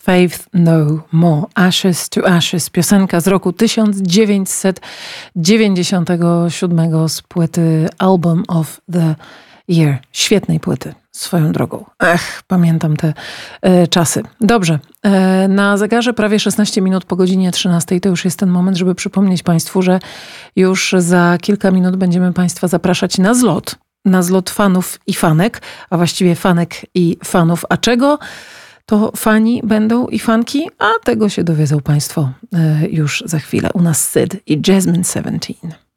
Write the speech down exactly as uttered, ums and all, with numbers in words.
Faith No More. Ashes to Ashes. Piosenka z roku tysiąc dziewięćset dziewięćdziesiątego siódmego z płyty Album of the Year. Świetnej płyty, swoją drogą. Ech, pamiętam te e, czasy. Dobrze, e, na zegarze prawie szesnaście minut po godzinie trzynastej. To już jest ten moment, żeby przypomnieć Państwu, że już za kilka minut będziemy Państwa zapraszać na zlot. Na zlot fanów i fanek, a właściwie fanek i fanów. A czego to fani będą i fanki? A tego się dowiedzą Państwo e, już za chwilę. U nas Syd i Jasmine Seventeen.